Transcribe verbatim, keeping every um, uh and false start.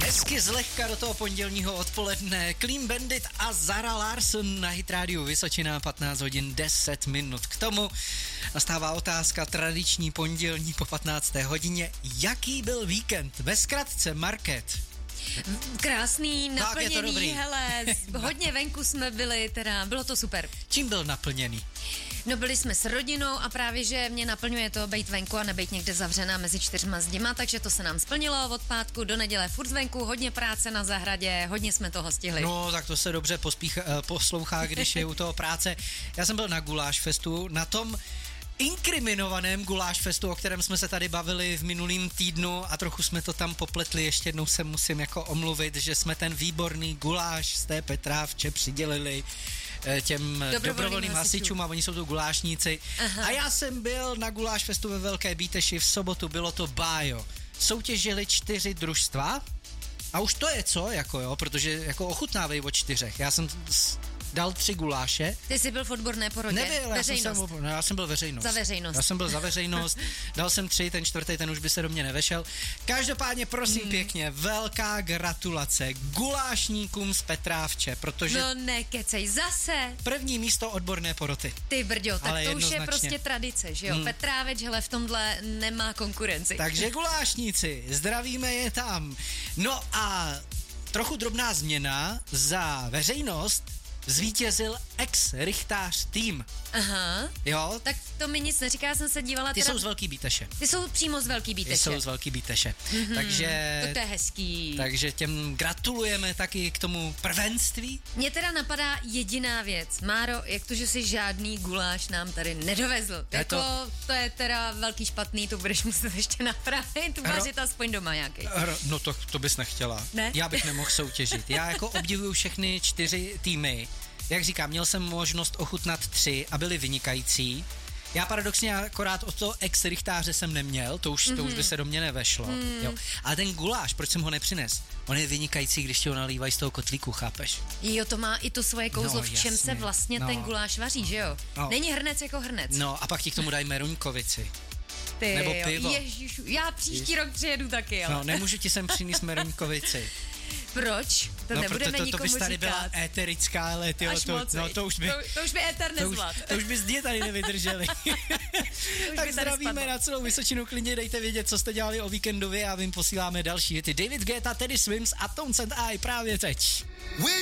Hezky zlehka do toho pondělního odpoledne. Clean Bandit a Zara Larsson na Hit Radio Vysočina, patnáct hodin deset minut. K tomu nastává otázka tradiční pondělní po patnácté hodině. Jaký byl víkend? Ve zkratce, Market. Krásný, naplněný, hele, hodně venku jsme byli, teda bylo to super. Čím byl naplněný? No byli jsme s rodinou a právě, že mě naplňuje to být venku a nebejt někde zavřená mezi čtyřma zděma, takže to se nám splnilo od pátku do neděle furt venku, hodně práce na zahradě, hodně jsme toho stihli. No, tak to se dobře pospích, poslouchá, když je u toho práce. Já jsem byl na Guláš festu, na tom inkriminovaném Guláš festu, o kterém jsme se tady bavili v minulým týdnu a trochu jsme to tam popletli, ještě jednou se musím jako omluvit, že jsme ten výborný guláš z té Petrávče přidělili těm dobrovolným hasičům a oni jsou tu gulášníci. Aha. A já jsem byl na Guláš festu ve Velké Bíteši v sobotu, bylo to bájo. Soutěžili čtyři družstva a už to je co, jako jo, protože jako ochutnávají o čtyřech. Já jsem dal tři guláše. Ty jsi byl v odborné porodě? Nebyl, já jsem, sem, no, já jsem byl veřejnost. Za veřejnost. Já jsem byl za veřejnost, dal jsem tři, ten čtvrtý, ten už by se do mě nevešel. Každopádně, prosím hmm. pěkně, velká gratulace gulášníkům z Petrávče, protože... No nekecej, zase. První místo odborné poroty. Ty brďo, tak ale to už je prostě tradice, že jo? Hmm. Petráveč, hele, v tomhle nemá konkurenci. Takže gulášníci, zdravíme je tam. No a trochu drobná změna za veřejnost. Zvítězil ex-rychtář tým. Aha. Jo? Tak to mi nic neříká, já jsem se dívala. Ty teda... jsou z Velký Bíteše. Ty jsou přímo z Velký Bíteše. Ty jsou z Velký Bíteše. Mm-hmm. Takže... To je hezký. Takže těm gratulujeme taky k tomu prvenství. Mně teda napadá jediná věc. Máro, jak to, že si žádný guláš nám tady nedovezl. Je jako, to... to je teda velký špatný, to budeš muset ještě napravit. Vařit Ro... aspoň doma nějaký. Ro... No to, to bys nechtěla. Ne? Já bych nemohl soutěžit. Já jako obdivuju všechny čtyři týmy. Jak říkám, měl jsem možnost ochutnat tři a byly vynikající. Já paradoxně akorát od toho ex-rychtáře jsem neměl, to už, mm-hmm. to už by se do mě nevešlo. Mm. Jo. Ale ten guláš, proč jsem ho nepřines? On je vynikající, když ti ho nalívají z toho kotlíku, chápeš? Jo, to má i to svoje kouzlo, no, v čem jasně. se vlastně no. ten guláš vaří, že jo? No. Není hrnec jako hrnec. No a pak ti k tomu dají meruňkovici. Ty nebo jo, pivo. Ježišu, já příští Jež... rok přijedu taky, jo. No, nemůžu ti sem přinést meruňkovici. Proč? To no, nebudeme to, to, to nikomu bys tady říkat. byla éterická, ale tyjo, to, no, to už by... To, to už by éter nezvlad. To, to už bys dně tady nevydrželi. Tak zdravíme spadlo. Na celou Vysočinu, klidně dejte vědět, co jste dělali o víkendu vy a vím posíláme další hity. David Guetta, Teddy Swims a Tones and I právě teď.